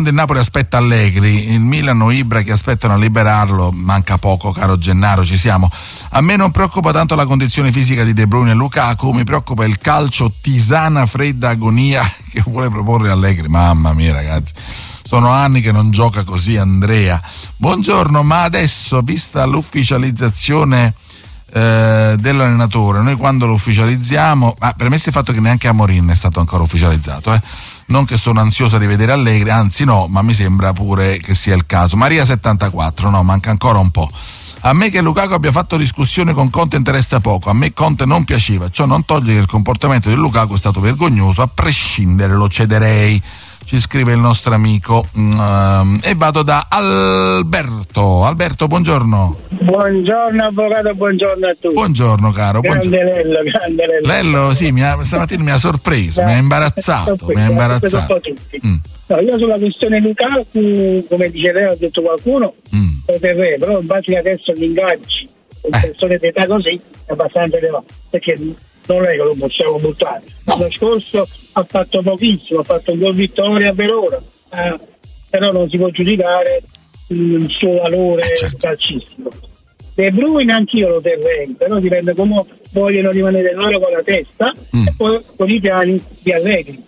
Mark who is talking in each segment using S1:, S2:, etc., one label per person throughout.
S1: il Napoli aspetta Allegri, il Milan o Ibra che aspettano a liberarlo, manca poco, caro Gennaro, ci siamo. A me non preoccupa tanto la condizione fisica di De Bruyne e Lukaku, mi preoccupa il calcio tisana fredda agonia che vuole proporre Allegri. Mamma mia, ragazzi, sono anni che non gioca così Andrea. Buongiorno, ma adesso, vista l'ufficializzazione dell'allenatore, noi quando lo ufficializziamo, premesso il fatto che neanche Amorim è stato ancora ufficializzato, non che sono ansiosa di vedere Allegri, anzi no, ma mi sembra pure che sia il caso. Maria 74, no, manca ancora un po'. A me che Lukaku abbia fatto discussione con Conte interessa poco, a me Conte non piaceva, ciò non toglie che il comportamento di Lukaku è stato vergognoso, a prescindere lo cederei, ci scrive il nostro amico. E vado da Alberto. Alberto, buongiorno.
S2: Buongiorno avvocato, buongiorno a tutti.
S1: Buongiorno caro.
S2: Grande Lello.
S1: Lello, sì, stamattina mi ha sorpreso, mi ha imbarazzato.
S2: No, io sulla questione Lukaku, come dice lei, ho detto qualcuno, però in base adesso gli ingaggi con persone d'età così è abbastanza elevato, perché non è che lo possiamo buttare. L'anno scorso ha fatto pochissimo, ha fatto un gol vittoria a Verona, però non si può giudicare il suo valore calcistico. De Bruyne anch'io lo terrei, però dipende come vogliono rimanere loro con la testa e poi con i piani di Allegri,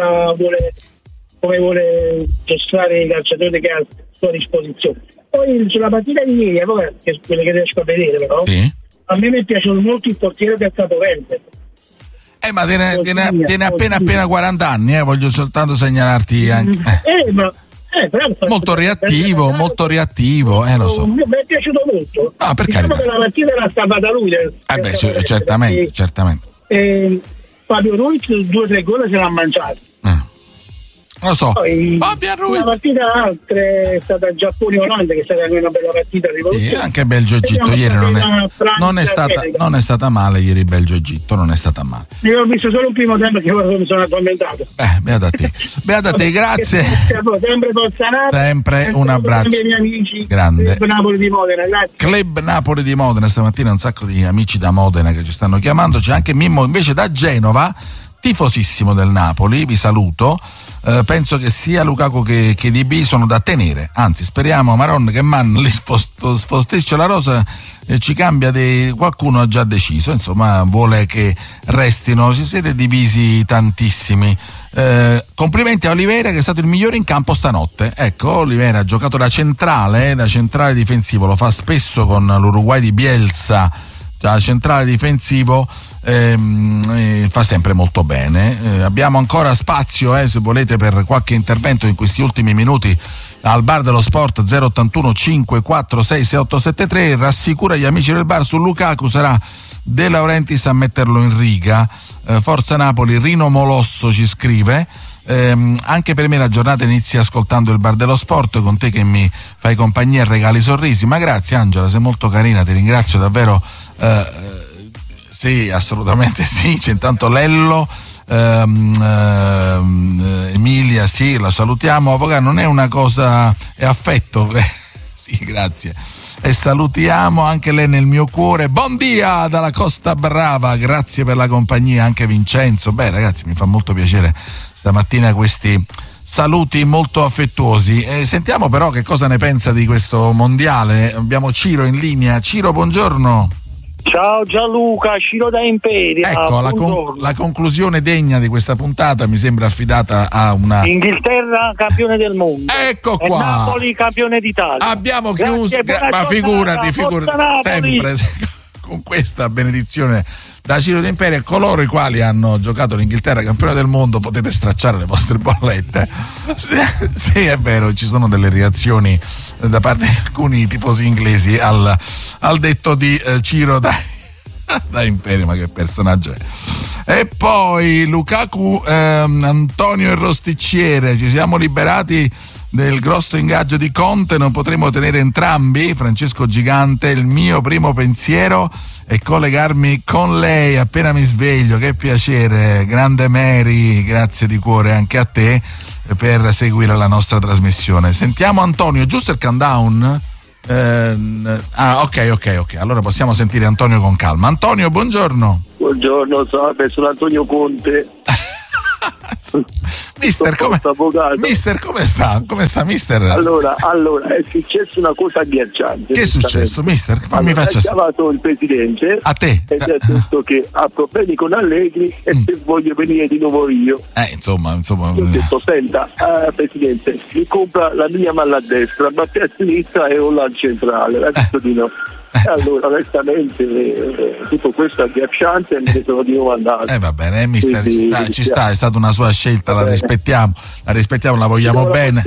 S2: come vuole gestire i calciatori che ha a sua disposizione. Poi sulla partita di ieri, che è quelle che riesco a vedere, però a me mi è piaciuto molto il portiere del Capoverde.
S1: Ma tiene appena 40 anni, voglio soltanto segnalarti anche. Molto reattivo, lo so.
S2: Mi è piaciuto molto.
S1: Per carità.
S2: Che la partita era stata lui.
S1: Certamente.
S2: Fabio Ruiz 2-3 gol se l'ha mangiato.
S1: Lo so.
S2: Poi, la partita altra è stata Giappone-Olanda, che è stata una bella partita.
S1: Anche Belgio-Egitto ieri non è stata male. Ieri Belgio-Egitto non è stata male.
S2: Io ho visto solo un primo tempo che ora mi sono addormentato.
S1: Beata te, grazie.
S2: Sempre Forza Napoli.
S1: Sempre un abbraccio.
S2: I miei amici.
S1: Grande.
S2: Club Napoli di Modena, grazie.
S1: Club Napoli di Modena, stamattina un sacco di amici da Modena che ci stanno chiamando. C'è anche Mimmo invece da Genova, tifosissimo del Napoli, vi saluto. Penso che sia Lukaku che DB sono da tenere, anzi speriamo Maron che li sposticcia la rosa e ci cambia qualcuno ha già deciso, insomma vuole che restino, ci siete divisi tantissimi. Complimenti a Oliveira che è stato il migliore in campo stanotte. Ecco, Oliveira ha giocato da centrale difensivo, lo fa spesso con l'Uruguay di Bielsa, da centrale difensivo. Fa sempre molto bene. Abbiamo ancora spazio se volete per qualche intervento in questi ultimi minuti al bar dello sport 081 546 6873. Rassicura gli amici del bar su Lukaku, sarà De Laurentiis a metterlo in riga. Forza Napoli, Rino Molosso ci scrive. Anche per me la giornata inizia ascoltando il bar dello sport con te che mi fai compagnia e regali sorrisi. Ma grazie Angela, sei molto carina, ti ringrazio davvero. Sì, assolutamente sì. C'è intanto Lello, Emilia, sì, la salutiamo. Avvocato, non è una cosa, è affetto. Sì, grazie. E salutiamo anche lei nel mio cuore. Buon dia dalla Costa Brava, grazie per la compagnia, anche Vincenzo. Ragazzi, mi fa molto piacere stamattina questi saluti molto affettuosi. Sentiamo però che cosa ne pensa di questo mondiale. Abbiamo Ciro in linea. Ciro, buongiorno.
S3: Ciao Gianluca, Ciro da Imperia.
S1: Ecco, la conclusione degna di questa puntata mi sembra affidata a una
S3: Inghilterra campione del mondo.
S1: Ecco qua.
S3: E Napoli campione d'Italia.
S1: Abbiamo chiuso, ma figurati sempre con questa benedizione da Ciro d'Imperia. Coloro i quali hanno giocato l'Inghilterra campione del mondo potete stracciare le vostre bollette. Sì, è vero, ci sono delle reazioni da parte di alcuni tifosi inglesi al detto di Ciro da Imperia, ma che personaggio è. E poi Lukaku, Antonio e Rosticciere, ci siamo liberati del grosso ingaggio di Conte, non potremo tenere entrambi. Francesco Gigante, il mio primo pensiero è collegarmi con lei appena mi sveglio. Che piacere, grande Mary, grazie di cuore anche a te per seguire la nostra trasmissione. Sentiamo Antonio, giusto il countdown? Ok, allora possiamo sentire Antonio con calma. Antonio, buongiorno.
S4: Buongiorno, salve, sono Antonio Conte.
S1: Mister, come sta? Come sta, mister?
S4: Allora, è successo una cosa agghiacciante.
S1: Che è successo, mister? Fammi faccia.
S4: Ha chiamato il presidente
S1: a te
S4: e ti ha detto che ha problemi con Allegri e se voglio venire di nuovo io.
S1: Insomma.
S4: Io ho detto, senta, presidente, mi compra la mia malla a destra, batte a sinistra e o là al centrale. Ha detto di no. Allora, onestamente, tutto questo è agghiacciante e mi sono di nuovo andato.
S1: Va bene, mister, ci sta, è stata una sua scelta, la rispettiamo, la vogliamo bene.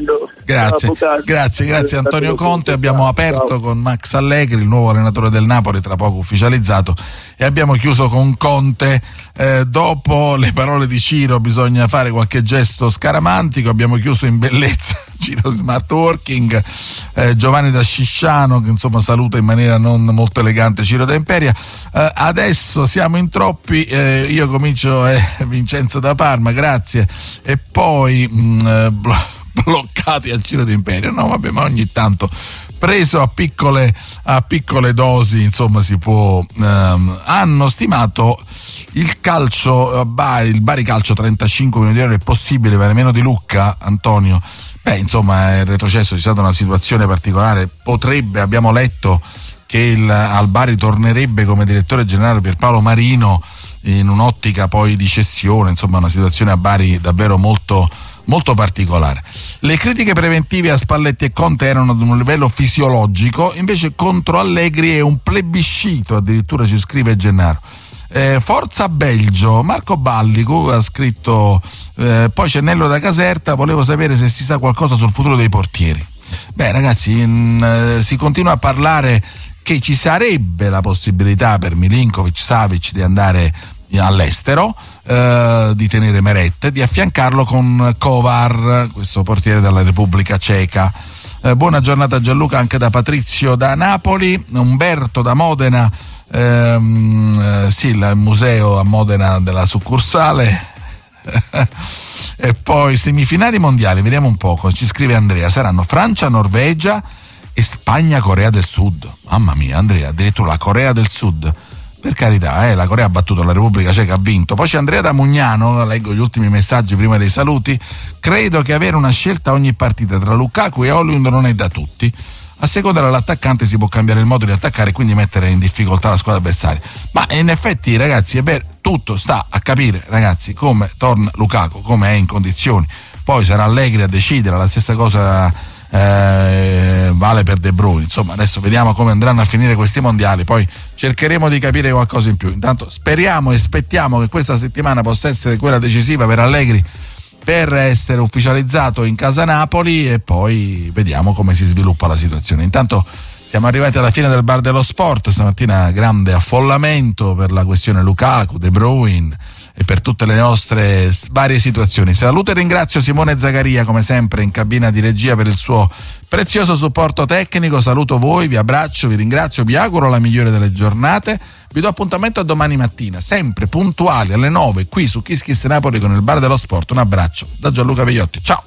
S1: Grazie Antonio Conte. Abbiamo aperto con Max Allegri, il nuovo allenatore del Napoli, tra poco ufficializzato, e abbiamo chiuso con Conte. Dopo le parole di Ciro bisogna fare qualche gesto scaramantico. Abbiamo chiuso in bellezza Ciro di Smart Working, Giovanni da Scisciano che insomma saluta in maniera non molto elegante Ciro da Imperia. Adesso siamo in troppi, io comincio Vincenzo da Parma, grazie, e poi bloccati a Ciro d'Imperia. No vabbè, ma ogni tanto preso a piccole dosi, insomma si può. Hanno stimato il calcio il Bari Calcio 35 milioni di euro. È possibile per meno di Lucca, Antonio? Insomma è retrocesso, c'è stata una situazione particolare. Abbiamo letto che al Bari tornerebbe come direttore generale Pierpaolo Marino in un'ottica poi di cessione, insomma una situazione a Bari davvero molto molto particolare. Le critiche preventive a Spalletti e Conte erano ad un livello fisiologico, invece contro Allegri è un plebiscito, addirittura ci scrive Gennaro. Forza Belgio, Marco Ballico ha scritto, poi c'è Nello da Caserta, volevo sapere se si sa qualcosa sul futuro dei portieri. Ragazzi, si continua a parlare che ci sarebbe la possibilità per Milinkovic, Savic di andare all'estero, di tenere Meret, di affiancarlo con Kovar, questo portiere della Repubblica Ceca. Buona giornata Gianluca anche da Patrizio da Napoli. Umberto da Modena, sì, il museo a Modena della succursale. E poi semifinali mondiali, vediamo un poco, ci scrive Andrea, saranno Francia, Norvegia e Spagna, Corea del Sud. Mamma mia Andrea, addirittura la Corea del Sud. Per carità, la Corea ha battuto la Repubblica Ceca, ha vinto. Poi c'è Andrea da Mugnano, leggo gli ultimi messaggi prima dei saluti. Credo che avere una scelta ogni partita tra Lukaku e Højlund non è da tutti. A seconda dell'attaccante si può cambiare il modo di attaccare e quindi mettere in difficoltà la squadra avversaria. Ma in effetti, ragazzi, è vero, tutto sta a capire, ragazzi, come torna Lukaku, come è in condizioni. Poi sarà Allegri a decidere, la stessa cosa vale per De Bruyne. Insomma, adesso vediamo come andranno a finire questi mondiali, poi cercheremo di capire qualcosa in più. Intanto speriamo e aspettiamo che questa settimana possa essere quella decisiva per Allegri per essere ufficializzato in casa Napoli e poi vediamo come si sviluppa la situazione. Intanto siamo arrivati alla fine del Bar dello Sport, stamattina grande affollamento per la questione Lukaku, De Bruyne e per tutte le nostre varie situazioni. Saluto e ringrazio Simone Zaccaria come sempre in cabina di regia per il suo prezioso supporto tecnico. Saluto voi, vi abbraccio, vi ringrazio, vi auguro la migliore delle giornate. Vi do appuntamento a domani mattina, sempre puntuali alle 9 qui su Kiss Kiss Napoli con il Bar dello Sport. Un abbraccio da Gianluca Vegliotti, ciao.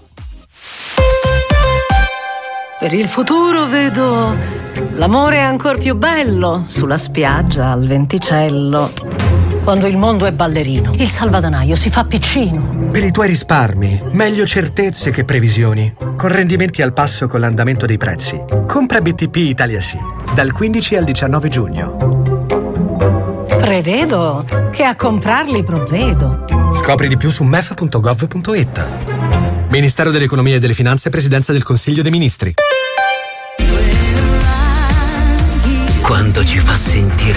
S5: Per il futuro vedo l'amore ancor più bello sulla spiaggia al venticello. Quando il mondo è ballerino, il salvadanaio si fa piccino.
S6: Per i tuoi risparmi, meglio certezze che previsioni. Con rendimenti al passo con l'andamento dei prezzi. Compra BTP Italia Sì, dal 15 al 19 giugno.
S5: Prevedo che a comprarli provvedo.
S6: Scopri di più su mef.gov.it. Ministero dell'Economia e delle Finanze, Presidenza del Consiglio dei Ministri.
S7: Quando ci fa sentire